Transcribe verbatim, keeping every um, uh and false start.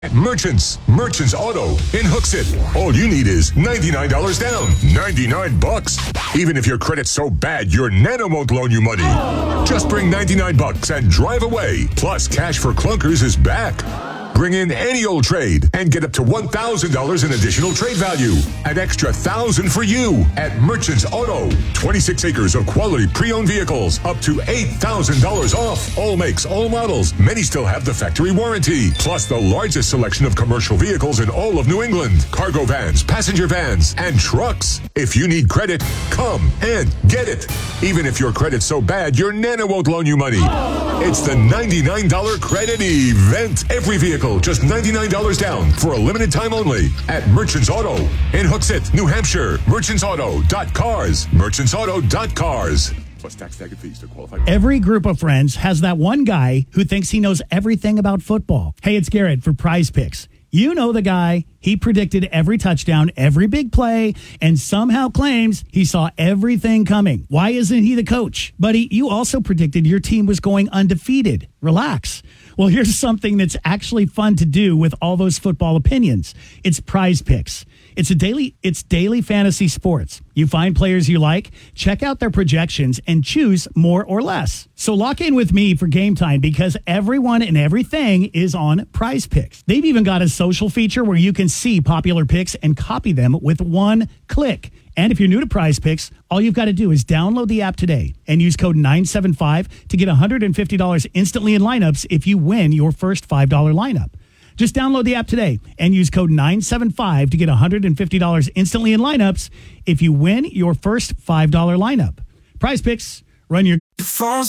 Merchants, Merchants Auto in Hooksett. All you need is ninety-nine dollars down, ninety-nine bucks. Even if your credit's so bad, your Nano won't loan you money. Just bring ninety-nine bucks and drive away. Plus, Cash for Clunkers is back. Bring in any old trade and get up to one thousand dollars in additional trade value. An extra one thousand dollars for you at Merchants Auto. twenty-six acres of quality pre-owned vehicles, up to eight thousand dollars off. All makes, all models. Many still have the factory warranty. Plus the largest selection of commercial vehicles in all of New England. Cargo vans, passenger vans, and trucks. If you need credit, come and get it. Even if your credit's so bad, your Nana won't loan you money. It's the ninety-nine dollars credit event. Every vehicle, just ninety-nine dollars down for a limited time only at Merchants Auto in Hooksett, New Hampshire. merchants auto dot cars. merchants auto dot cars. Plus tax, tag, and fees to qualify. Every group of friends has that one guy who thinks he knows everything about football. Hey, it's Garrett for Prize Picks. You know the guy. He predicted every touchdown, every big play, and somehow claims he saw everything coming. Why isn't he the coach? Buddy, you also predicted your team was going undefeated. Relax. Well, here's something that's actually fun to do with all those football opinions. It's Prize Picks. It's a daily, it's daily fantasy sports. You find players you like, check out their projections, and choose more or less. So lock in with me for game time because everyone and everything is on Prize Picks. They've even got a social feature where you can see popular picks and copy them with one click. And if you're new to Prize Picks, all you've got to do is download the app today and use code nine seven five to get one hundred fifty dollars instantly in lineups if you win your first five dollars lineup. Just download the app today and use code nine seven five to get one hundred fifty dollars instantly in lineups if you win your first five dollars lineup. Prize Picks, run your... The phone's